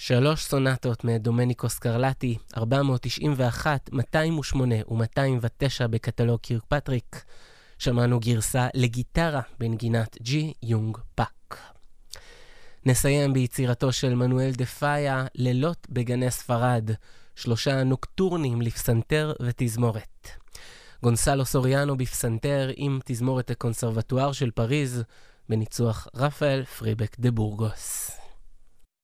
3 סונטות מדומניקו סקרלטי, 491, 208 ו-209 בקטלוג קירקפטריק. שמענו גרסה לגיטרה בנגינת ג'י יונג פאק. נסיים ביצירתו של מנואל דה פאיה, לילות בגני ספרד, 3 נוקטורנים לפסנתר ותזמורת. גונסלו סוריאנו בפסנתר עם תזמורת הקונסרבטואר של פריז, בניצוח רפאל פריבק דה בורגוס.